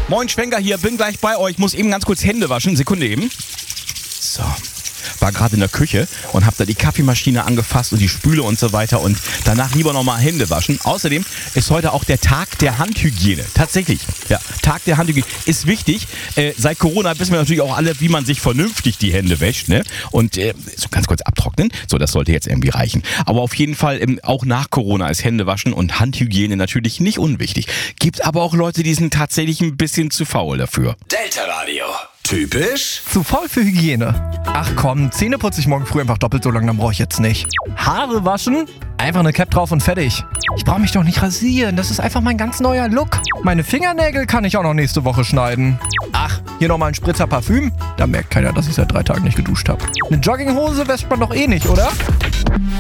Moin, Schwenker hier, bin gleich bei euch. Muss eben ganz kurz Hände waschen. Sekunde eben. So. War gerade in der Küche und habe da die Kaffeemaschine angefasst und die Spüle und so weiter und danach lieber nochmal Hände waschen. Außerdem ist heute auch der Tag der Handhygiene. Tatsächlich. Ja, Tag der Handhygiene ist wichtig. Seit Corona wissen wir natürlich auch alle, wie man sich vernünftig die Hände wäscht. Ne? Und so ganz kurz abtrocknen. So, das sollte jetzt irgendwie reichen. Aber auf jeden Fall, auch nach Corona ist Hände waschen und Handhygiene natürlich nicht unwichtig. Gibt aber auch Leute, die sind tatsächlich ein bisschen zu faul dafür. Delta Radio. Typisch? Zu faul für Hygiene. Ach komm, Zähne putze ich morgen früh einfach doppelt so lang, dann brauche ich jetzt nicht. Haare waschen? Einfach eine Cap drauf und fertig. Ich brauche mich doch nicht rasieren, das ist einfach mein ganz neuer Look. Meine Fingernägel kann ich auch noch nächste Woche schneiden. Ach, hier nochmal ein Spritzer Parfüm? Da merkt keiner, dass ich seit 3 Tagen nicht geduscht habe. Eine Jogginghose wäscht man doch eh nicht, oder?